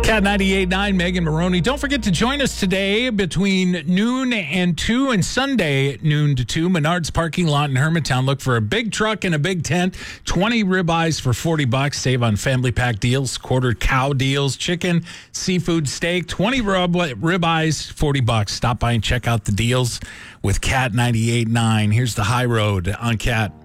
Cat 98.9, Megan Maroney. Don't forget to join us today between noon and 2 and Sunday noon to 2. Menards parking lot in Hermantown. Look for a big truck and a big tent. 20 ribeyes for $40. Save on family pack deals, quarter cow deals, chicken, seafood, steak. 20 ribeyes, $40. Stop by and check out the deals with Cat 98.9. Here's the high road on Cat.